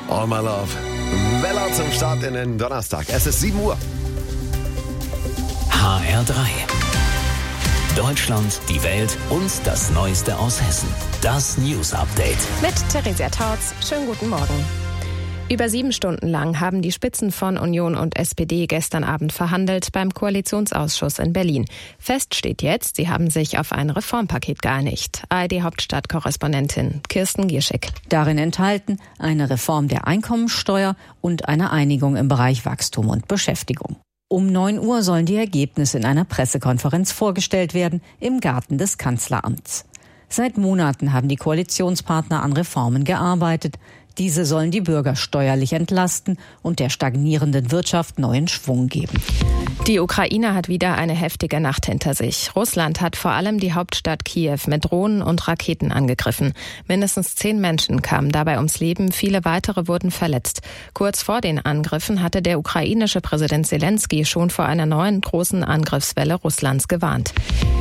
All My Love. Weller zum Start in den Donnerstag. Es ist 7 Uhr. HR3. Deutschland, die Welt und das Neueste aus Hessen. Das News Update. Mit Theresia Tautz. Schönen guten Morgen. Über 7 Stunden lang haben die Spitzen von Union und SPD gestern Abend verhandelt beim Koalitionsausschuss in Berlin. Fest steht jetzt, sie haben sich auf ein Reformpaket geeinigt. ARD-Hauptstadtkorrespondentin Kirsten Gierschik. Darin enthalten eine Reform der Einkommensteuer und eine Einigung im Bereich Wachstum und Beschäftigung. Um 9 Uhr sollen die Ergebnisse in einer Pressekonferenz vorgestellt werden im Garten des Kanzleramts. Seit Monaten haben die Koalitionspartner an Reformen gearbeitet. Diese sollen die Bürger steuerlich entlasten und der stagnierenden Wirtschaft neuen Schwung geben. Die Ukraine hat wieder eine heftige Nacht hinter sich. Russland hat vor allem die Hauptstadt Kiew mit Drohnen und Raketen angegriffen. Mindestens 10 Menschen kamen dabei ums Leben, viele weitere wurden verletzt. Kurz vor den Angriffen hatte der ukrainische Präsident Zelensky schon vor einer neuen großen Angriffswelle Russlands gewarnt.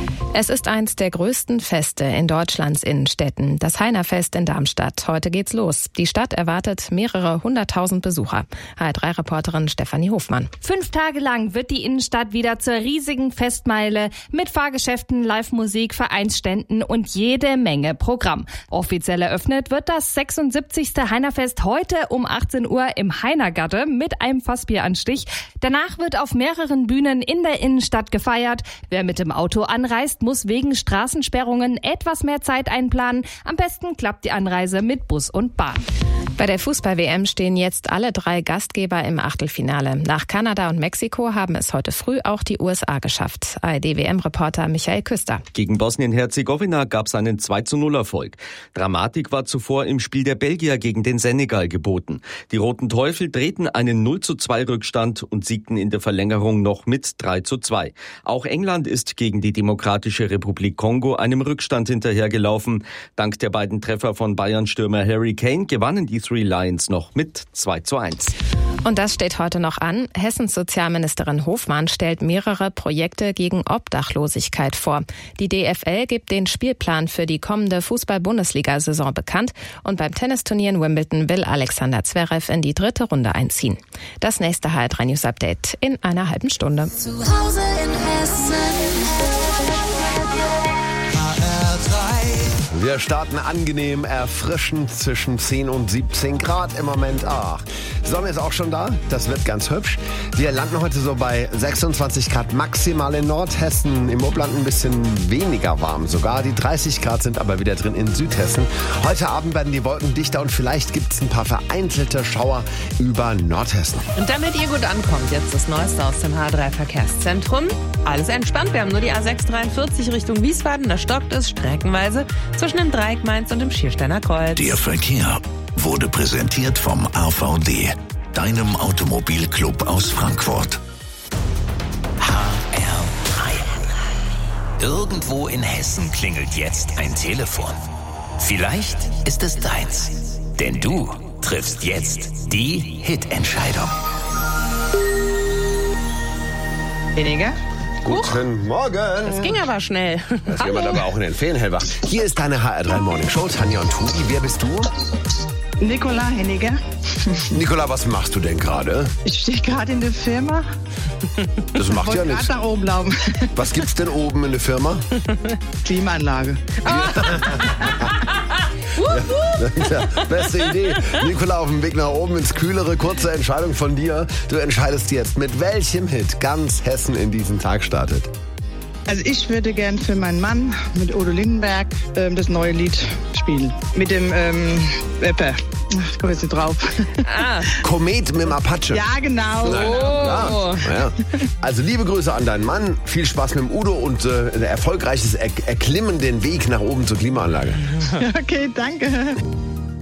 Es ist eins der größten Feste in Deutschlands Innenstädten, das Heinerfest in Darmstadt. Heute geht's los. Die Stadt erwartet mehrere 100.000 Besucher. HR3-Reporterin Stefanie Hofmann. 5 Tage lang wird die Innenstadt wieder zur riesigen Festmeile mit Fahrgeschäften, Live-Musik, Vereinsständen und jede Menge Programm. Offiziell eröffnet wird das 76. Heinerfest heute um 18 Uhr im Heinergatte mit einem Fassbieranstich. Danach wird auf mehreren Bühnen in der Innenstadt gefeiert. Wer mit dem Auto anreist, muss wegen Straßensperrungen etwas mehr Zeit einplanen. Am besten klappt die Anreise mit Bus und Bahn. Bei der Fußball-WM stehen jetzt alle 3 Gastgeber im Achtelfinale. Nach Kanada und Mexiko haben es heute früh auch die USA geschafft. ARD-WM-Reporter Michael Küster. Gegen Bosnien-Herzegowina gab es einen 2:0-Erfolg. Dramatik war zuvor im Spiel der Belgier gegen den Senegal geboten. Die Roten Teufel drehten einen 0:2-Rückstand und siegten in der Verlängerung noch mit 3:2. Auch England ist gegen die Demokratische Republik Kongo einem Rückstand hinterhergelaufen. Dank der beiden Treffer von Bayern-Stürmer Harry Kane gewannen die Three Lions noch mit 2:1. Und das steht heute noch an. Hessens Sozialministerin Hofmann stellt mehrere Projekte gegen Obdachlosigkeit vor. Die DFL gibt den Spielplan für die kommende Fußball-Bundesliga-Saison bekannt. Und beim Tennisturnier in Wimbledon will Alexander Zverev in die 3. Runde einziehen. Das nächste HR3 News Update in einer halben Stunde. Zu Hause in Hessen. Wir starten angenehm, erfrischend zwischen 10 und 17 Grad im Moment. Ach, Sonne ist auch schon da, das wird ganz hübsch. Wir landen heute so bei 26 Grad maximal in Nordhessen, im Oberland ein bisschen weniger warm sogar. Die 30 Grad sind aber wieder drin in Südhessen. Heute Abend werden die Wolken dichter und vielleicht gibt es ein paar vereinzelte Schauer über Nordhessen. Und damit ihr gut ankommt, jetzt das Neueste aus dem H3-Verkehrszentrum. Alles entspannt, wir haben nur die A643 Richtung Wiesbaden, da stockt es streckenweise zwischen dem Dreieck Mainz und dem Schiersteiner Kreuz. Der Verkehr wurde präsentiert vom AVD, deinem Automobilclub aus Frankfurt. HR3. Irgendwo in Hessen klingelt jetzt ein Telefon. Vielleicht ist es deins, denn du triffst jetzt die Hitentscheidung. Weniger? Guten Morgen. Das ging aber schnell. Das geht man aber auch in den Ferien hellwach. Hier ist deine HR3 Morning Show, Tanja und Tobi. Wer bist du? Nicola Henniger. Nicola, was machst du denn gerade? Ich stehe gerade in der Firma. Das macht ja Wollte nichts. gerade nach oben laufen. Was gibt's denn oben in der Firma? Klimaanlage. Ja, beste Idee. Nicola auf dem Weg nach oben ins Kühlere. Kurze Entscheidung von dir. Du entscheidest jetzt, mit welchem Hit ganz Hessen in diesen Tag startet. Also ich würde gern für meinen Mann mit Udo Lindenberg das neue Lied spielen. Mit dem Rapper. Ich komme jetzt nicht drauf. Komet mit dem Apache. Ja, genau. Ja. Also liebe Grüße an deinen Mann. Viel Spaß mit dem Udo und ein erfolgreiches Erklimmen den Weg nach oben zur Klimaanlage. Okay, danke.